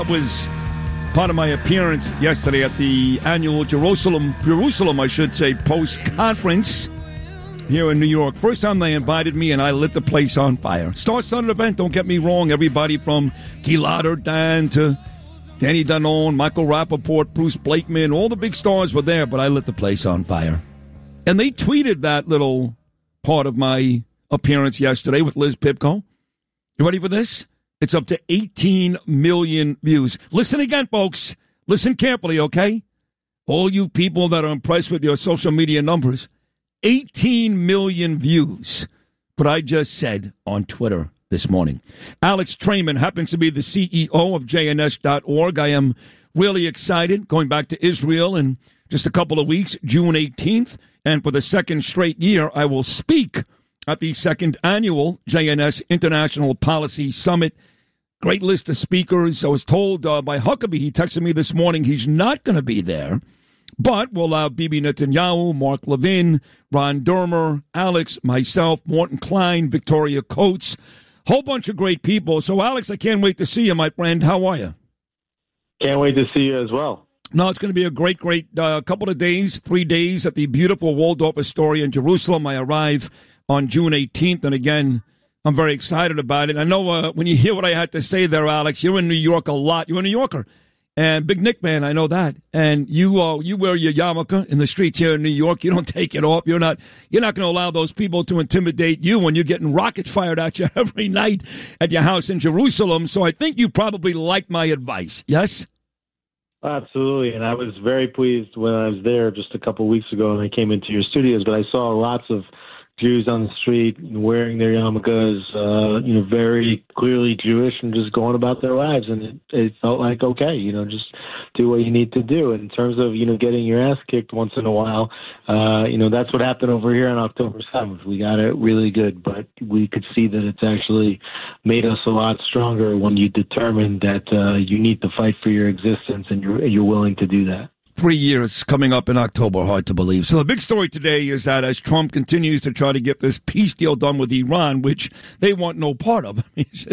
That was part of my appearance yesterday at the annual Jerusalem, I should say, post-conference here in New York. First time they invited me, and I lit the place on fire. Star-studded event, don't get me wrong. Everybody from Gilad Erdan to Danny Danon, Michael Rappaport, Bruce Blakeman, all the big stars were there, but I lit the place on fire. And they tweeted that little part of my appearance yesterday with Liz Pipko. You ready for this? It's up to 18 million views. Listen again, folks. Listen carefully, okay? All you people that are impressed with your social media numbers. 18 million views. But I just said on Twitter this morning. Alex Trayman happens to be the CEO of JNS.org. I am really excited. Going back to Israel in just a couple of weeks, June 18th. And for the second straight year, I will speak at the second annual JNS International Policy Summit. Great list of speakers. I was told by Huckabee, he texted me this morning, he's not going to be there, but we'll have Bibi Netanyahu, Mark Levin, Ron Dermer, Alex, myself, Morton Klein, Victoria Coates, whole bunch of great people. So, Alex, I can't wait to see you, my friend. How are you? Can't wait to see you as well. No, it's going to be a great couple of days, 3 days at the beautiful Waldorf Astoria in Jerusalem. I arrive on June 18th, and again, I'm very excited about it. I know when you hear what I had to say there, Alex, you're in New York a lot. You're a New Yorker. And Big Nick, man, I know that. And you wear your yarmulke in the streets here in New York. You don't take it off. You're not going to allow those people to intimidate you when you're getting rockets fired at you every night at your house in Jerusalem. So I think you probably like my advice. Yes? Absolutely. And I was very pleased when I was there just a couple of weeks ago and I came into your studios, but I saw lots of Jews on the street wearing their yarmulkes, very clearly Jewish and just going about their lives. And it felt like, okay, just do what you need to do. And in terms of, getting your ass kicked once in a while, that's what happened over here on October 7th. We got it really good, but we could see that it's actually made us a lot stronger when you determine that you need to fight for your existence and you're willing to do that. 3 years coming up in October, hard to believe. So the big story today is that as Trump continues to try to get this peace deal done with Iran, which they want no part of.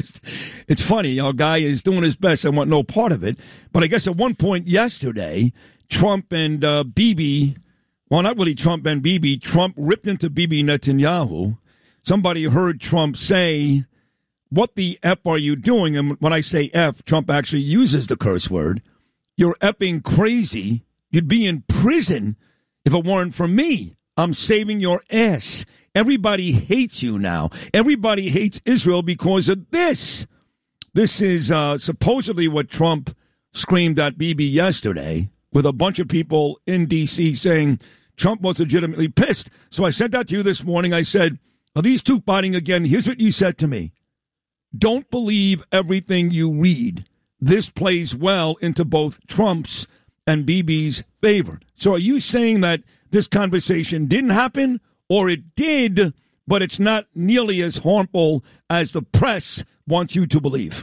It's funny. Our guy is doing his best and want no part of it. But I guess at one point yesterday, Trump and Bibi, well, not really Trump and Bibi, Trump ripped into Bibi Netanyahu. Somebody heard Trump say, "What the F are you doing?" And when I say F, Trump actually uses the curse word. "You're effing crazy. You'd be in prison if it weren't for me. I'm saving your ass. Everybody hates you now. Everybody hates Israel because of this." This is supposedly what Trump screamed at Bibi yesterday, with a bunch of people in D.C. saying Trump was legitimately pissed. So I sent that to you this morning. I said, are these two fighting again? Here's what you said to me. Don't believe everything you read. This plays well into both Trump's and Bibi's favor. So are you saying that this conversation didn't happen, or it did, but it's not nearly as harmful as the press wants you to believe?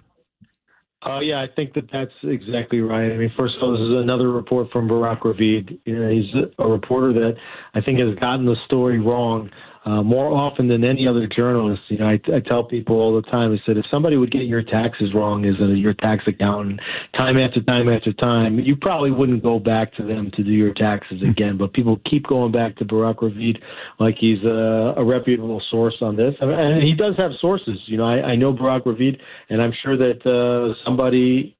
Yeah, I think that's exactly right. I mean, first of all, this is another report from Barak Ravid. He's a reporter that I think has gotten the story wrong more often than any other journalist. I tell people all the time, I said, if somebody would get your taxes wrong as your tax accountant time after time after time, you probably wouldn't go back to them to do your taxes again. But people keep going back to Barak Ravid like he's a reputable source on this. And he does have sources. I know Barak Ravid, and I'm sure that somebody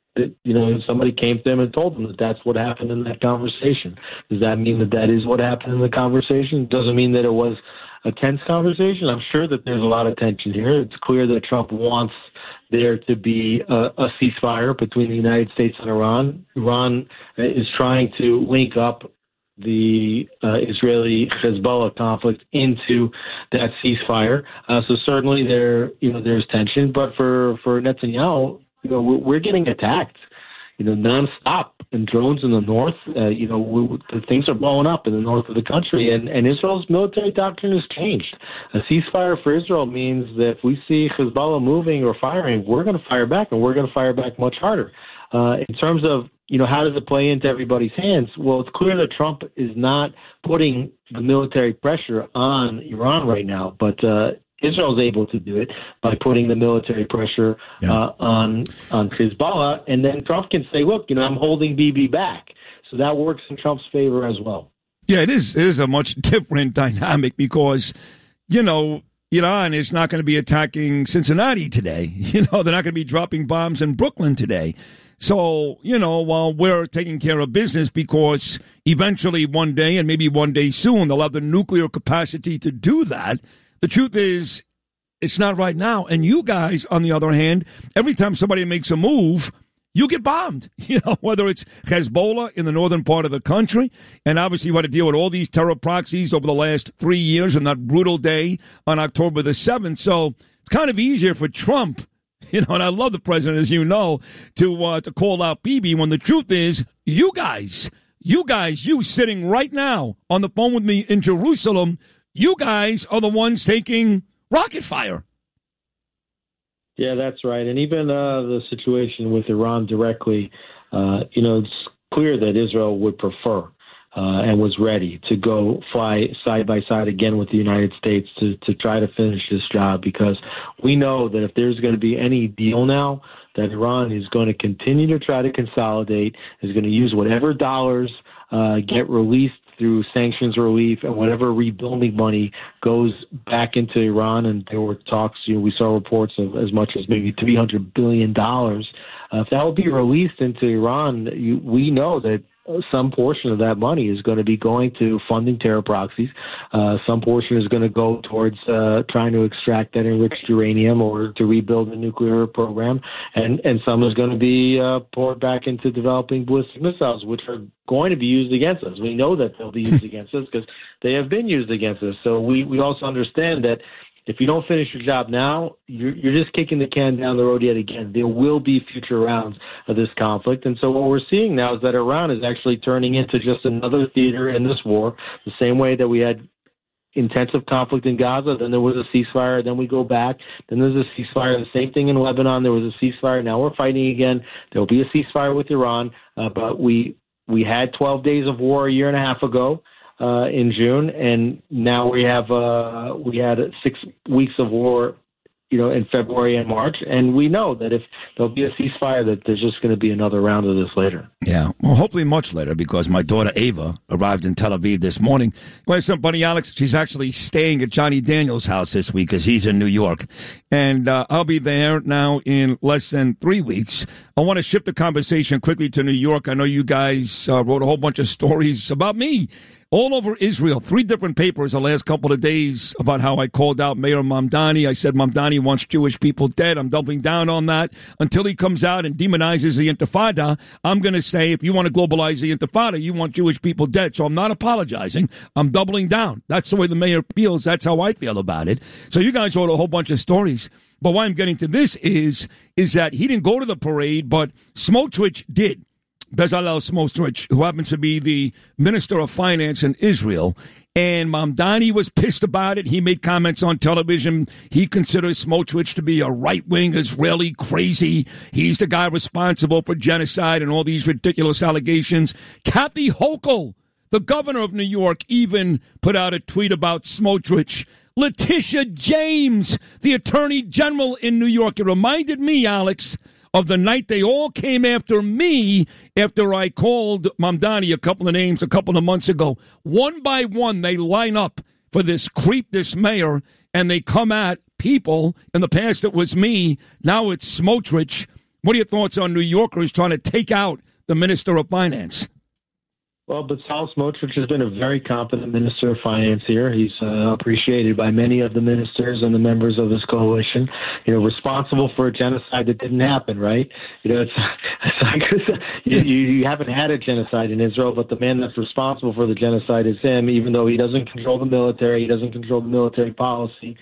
came to him and told him that that's what happened in that conversation. Does that mean that is what happened in the conversation? Doesn't mean that it was a tense conversation. I'm sure that there's a lot of tension here. It's clear that Trump wants there to be a ceasefire between the United States and Iran. Iran is trying to link up the Israeli-Hezbollah conflict into that ceasefire. So certainly there's tension. But for Netanyahu, we're getting attacked, nonstop, and drones in the north. Things are blowing up in the north of the country, and Israel's military doctrine has changed. A ceasefire for Israel means that if we see Hezbollah moving or firing, we're going to fire back, and we're going to fire back much harder. In terms of how does it play into everybody's hands? Well, it's clear that Trump is not putting the military pressure on Iran right now, but Israel's able to do it by putting the military pressure on Hezbollah, and then Trump can say, "Look, I'm holding Bibi back." So that works in Trump's favor as well. Yeah, it is. It is a much different dynamic because, Iran is not going to be attacking Cincinnati today. They're not going to be dropping bombs in Brooklyn today. So, while we're taking care of business because eventually one day and maybe one day soon they'll have the nuclear capacity to do that, the truth is it's not right now. And you guys, on the other hand, every time somebody makes a move, you get bombed, whether it's Hezbollah in the northern part of the country. And obviously you had to deal with all these terror proxies over the last 3 years and that brutal day on October the 7th. So it's kind of easier for Trump, and I love the president, as you know, to call out Bibi when the truth is you guys, you sitting right now on the phone with me in Jerusalem, you guys are the ones taking rocket fire. Yeah, that's right. And even the situation with Iran directly, it's clear that Israel would prefer and was ready to go fly side by side again with the United States to try to finish this job, because we know that if there's going to be any deal now, that Iran is going to continue to try to consolidate, is going to use whatever dollars get released through sanctions relief and whatever rebuilding money goes back into Iran. And there were talks, we saw reports of as much as maybe $300 billion. If that will be released into Iran, we know that some portion of that money is going to be going to funding terror proxies. Some portion is going to go towards trying to extract that enriched uranium or to rebuild the nuclear program. And some is going to be poured back into developing ballistic missiles, which are going to be used against us. We know that they'll be used against us because they have been used against us. So we also understand that if you don't finish your job now, you're just kicking the can down the road yet again. There will be future rounds of this conflict. And so what we're seeing now is that Iran is actually turning into just another theater in this war, the same way that we had intensive conflict in Gaza, then there was a ceasefire, then we go back, then there's a ceasefire, the same thing in Lebanon, there was a ceasefire, now we're fighting again, there'll be a ceasefire with Iran, but we had 12 days of war a year and a half ago, in June, and now we had 6 weeks of war, in February and March, and we know that if there'll be a ceasefire, that there's just going to be another round of this later. Yeah, well, hopefully much later, because my daughter Ava arrived in Tel Aviv this morning. Well, buddy Alex, she's actually staying at Johnny Daniels' house this week because he's in New York, and I'll be there now in less than 3 weeks. I want to shift the conversation quickly to New York. I know you guys wrote a whole bunch of stories about me all over Israel, 3 different papers the last couple of days about how I called out Mayor Mamdani. I said Mamdani wants Jewish people dead. I'm doubling down on that. Until he comes out and demonizes the Intifada, I'm going to say if you want to globalize the Intifada, you want Jewish people dead. So I'm not apologizing. I'm doubling down. That's the way the mayor feels. That's how I feel about it. So you guys wrote a whole bunch of stories. But why I'm getting to this is that he didn't go to the parade, but Smotrich did. Bezalel Smotrich, who happens to be the Minister of Finance in Israel. And Mamdani was pissed about it. He made comments on television. He considers Smotrich to be a right-wing Israeli crazy. He's the guy responsible for genocide and all these ridiculous allegations. Kathy Hochul, the governor of New York, even put out a tweet about Smotrich. Letitia James, the attorney general in New York. It reminded me, Alex, of the night they all came after me after I called Mamdani a couple of names a couple of months ago. One by one, they line up for this creep, this mayor, and they come at people. In the past, it was me. Now it's Smotrich. What are your thoughts on New Yorkers trying to take out the Minister of Finance? Well, Bezalel Smotrich has been a very competent Minister of Finance here. He's appreciated by many of the ministers and the members of his coalition. Responsible for a genocide that didn't happen, right? It's like you haven't had a genocide in Israel, but the man that's responsible for the genocide is him, even though he doesn't control the military, he doesn't control the military policy.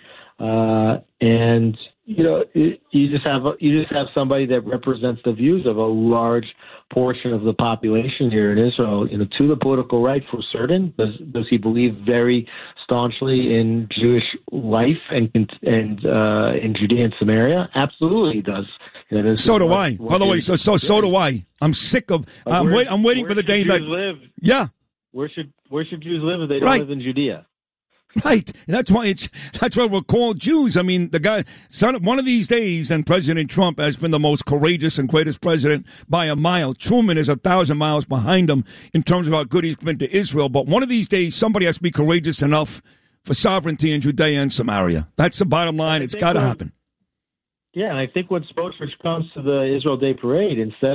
And you just have somebody that represents the views of a large portion of the population here in Israel, to the political right for certain. Does he believe very staunchly in Jewish life and in Judea and Samaria? Absolutely, he does. So do I. By the way, so do I. I'm sick of. I'm waiting for the day that. Live? Yeah. Where should Jews live if they don't live in Judea? Right. And that's why we're called Jews. I mean, one of these days, and President Trump has been the most courageous and greatest president by a mile. Truman is 1,000 miles behind him in terms of how good he's been to Israel. But one of these days, somebody has to be courageous enough for sovereignty in Judea and Samaria. That's the bottom line. It's got to happen. Yeah, and I think when Smotrich comes to the Israel Day Parade, instead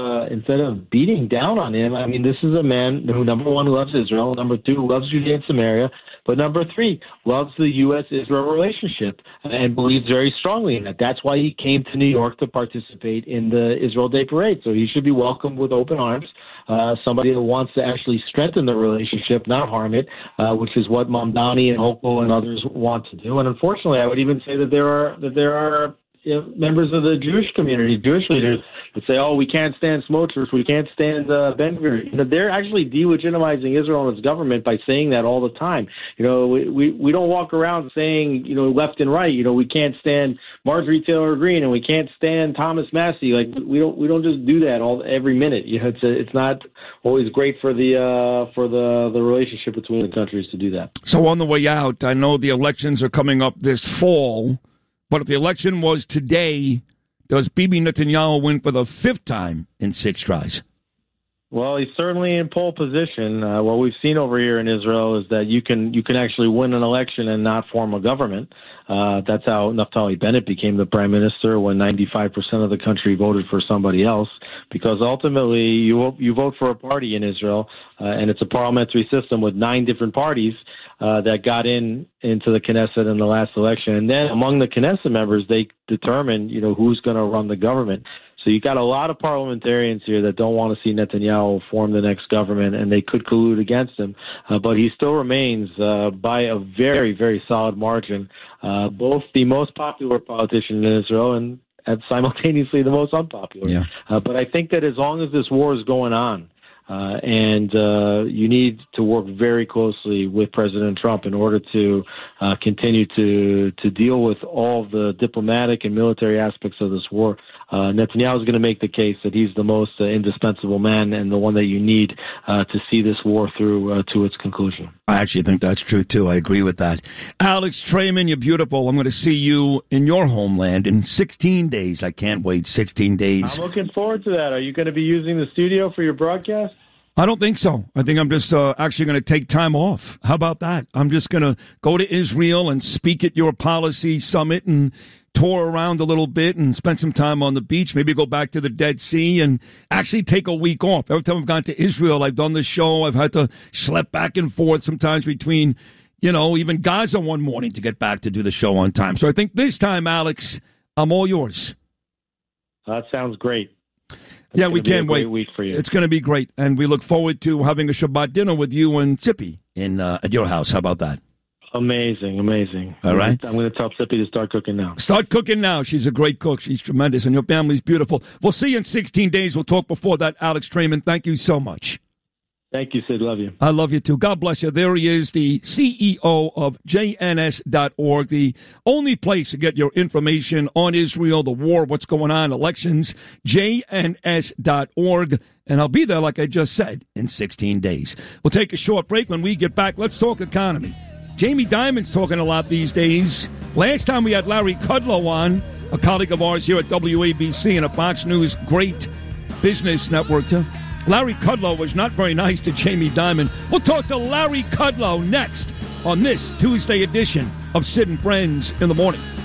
of beating down on him, I mean, this is a man who, number one, loves Israel, number two, loves Judea and Samaria, but number three, loves the U.S.-Israel relationship and believes very strongly in that. That's why he came to New York to participate in the Israel Day Parade. So he should be welcomed with open arms. Somebody who wants to actually strengthen the relationship, not harm it, which is what Mamdani and Hochul and others want to do. And unfortunately, I would even say that there are members of the Jewish community, Jewish leaders, that say, "Oh, we can't stand Smotrich, we can't stand Ben-Gvir." They're actually delegitimizing Israel and its government by saying that all the time. We don't walk around saying, left and right, we can't stand Marjorie Taylor Greene and we can't stand Thomas Massie. Like we don't just do that every minute. It's not always great for the relationship between the countries to do that. So on the way out, I know the elections are coming up this fall. But if the election was today, does Bibi Netanyahu win for the fifth time in 6 tries? Well, he's certainly in pole position. What we've seen over here in Israel is that you can actually win an election and not form a government. That's how Naftali Bennett became the prime minister when 95% of the country voted for somebody else. Because ultimately, you vote for a party in Israel, and it's a parliamentary system with 9 different parties that got into the Knesset in the last election. And then among the Knesset members, they determine, who's going to run the government. So you got a lot of parliamentarians here that don't want to see Netanyahu form the next government, and they could collude against him. But he still remains, by a very, very solid margin, both the most popular politician in Israel and simultaneously the most unpopular. Yeah. But I think that as long as this war is going on, and you need to work very closely with President Trump in order to continue to deal with all the diplomatic and military aspects of this war. Netanyahu is going to make the case that he's the most indispensable man and the one that you need to see this war through to its conclusion. I actually think that's true, too. I agree with that. Alex Traiman, you're beautiful. I'm going to see you in your homeland in 16 days. I can't wait. 16 days. I'm looking forward to that. Are you going to be using the studio for your broadcast? I don't think so. I think I'm just actually going to take time off. How about that? I'm just going to go to Israel and speak at your policy summit and tour around a little bit and spend some time on the beach, maybe go back to the Dead Sea and actually take a week off. Every time I've gone to Israel, I've done the show. I've had to schlep back and forth sometimes between, even Gaza one morning to get back to do the show on time. So I think this time, Alex, I'm all yours. That sounds great. Yeah, we can't wait. Week for you. It's going to be great, and we look forward to having a Shabbat dinner with you and Tzipi at your house. How about that? Amazing. All right. I'm going to tell Tzipi to start cooking now. Start cooking now. She's a great cook. She's tremendous, and your family's beautiful. We'll see you in 16 days. We'll talk before that. Alex Traiman, thank you so much. Thank you, Sid. Love you. I love you, too. God bless you. There he is, the CEO of JNS.org, the only place to get your information on Israel, the war, what's going on, elections, JNS.org. And I'll be there, like I just said, in 16 days. We'll take a short break. When we get back, let's talk economy. Jamie Dimon's talking a lot these days. Last time we had Larry Kudlow on, a colleague of ours here at WABC and a Fox News great business network, too. Larry Kudlow was not very nice to Jamie Dimon. We'll talk to Larry Kudlow next on this Tuesday edition of Sid and Friends in the Morning.